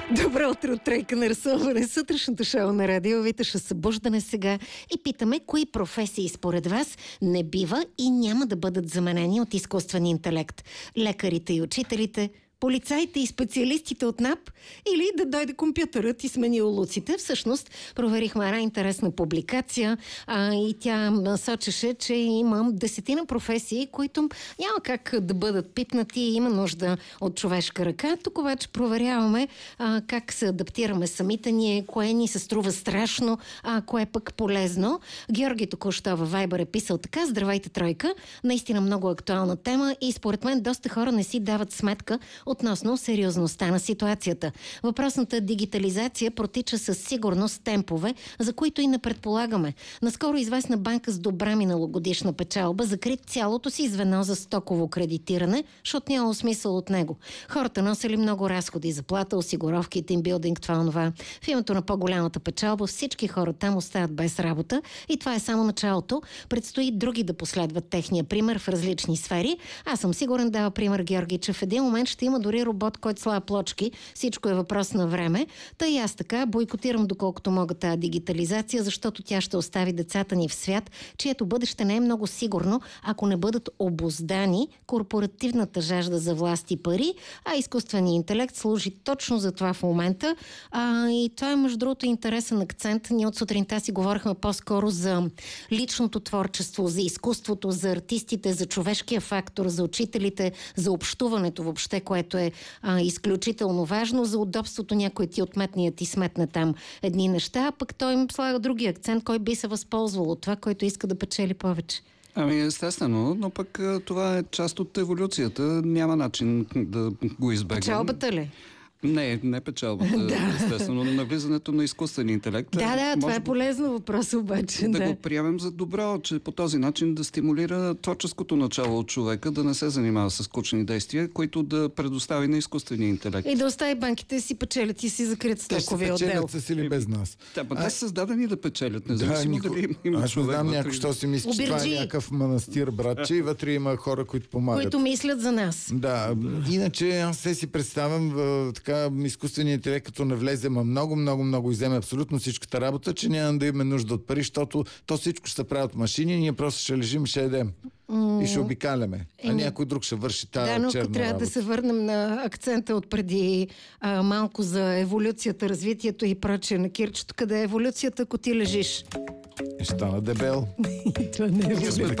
Добро утро, тройка на рисуване. Сутрешното шоу на Радио Витоша събуждане сега и питаме кои професии според вас не бива и няма да бъдат заменени от изкуствен интелект. Лекарите и учителите, полицаите и специалистите от НАП или да дойде компютърът и смени улуците. Всъщност, проверихме една интересна публикация и тя насочеше, че имам 10 професии, които няма как да бъдат пипнати и има нужда от човешка ръка. Тук обаче проверяваме как се адаптираме самите ние, кое ни се струва страшно, кое е пък полезно. Георги току-що във Viber е писал така: здравейте, тройка! Наистина много актуална тема и според мен доста хора не си дават сметка относно сериозността на ситуацията. Въпросната дигитализация протича със сигурност темпове, за които и не предполагаме. Наскоро известна банка с добра миналогодишна печалба закри цялото си звено за стоково кредитиране, защото нямало смисъл от него. Хората носили много разходи, заплата, осигуровки, тимбилдинг, това онова. В името на по-голямата печалба всички хора там остават без работа и това е само началото. Предстои други да последват техния пример в различни сфери. Аз съм сигурен, дава пример Георги, че в един момент ще има дори робот, който слага плочки. Всичко е въпрос на време. Та и аз така бойкотирам доколкото мога тази дигитализация, защото тя ще остави децата ни в свят, чието бъдеще не е много сигурно, ако не бъдат обуздани корпоративната жажда за власт и пари, а изкуственият интелект служи точно за това в момента. И това е между другото интересен акцент. Ние от сутринта си говорихме по-скоро за личното творчество, за изкуството, за артистите, за човешкия фактор, за учителите, за общуването въобще, което е изключително важно. За удобството някой ти отметният и сметне там едни неща, пък той им слага други акцент, кой би се възползвал от това, който иска да печели повече. Ами естествено, но пък това е част от еволюцията. Няма начин да го избегнем. Печалбата ли? Не печалбата, естествено, но навлизането на изкуствен интелект. Това е полезно въпрос обаче. Да го приемем за добро, че по този начин да стимулира творческото начало от човека, да не се занимава с скучни действия, които да предостави на изкуствения интелект. И да остави банките си печелят и си закрият стоковия отдел. Те ще печелят с или без нас. Те са създадени да печелят, независимо дали има аз човек. Аз не знам някой, що си мисли, че това е някакъв манастир, братче, и вътре има хора, които помагат. Които мислят за нас. Да, иначе аз си представям така изкуственият интелект, като навлезе много иземе абсолютно всичката работа, че няма да имаме нужда от пари, защото то всичко ще се прави от машини, ние просто ще лежим и ще едем. И ще обикаляме. А някой друг ще върши тази черна работа. Да, но трябва да се върнем на акцента от преди малко за еволюцията, развитието и прочее на Кирчето. Къде е еволюцията, ако ти лежиш? Ще стана дебел. Това не е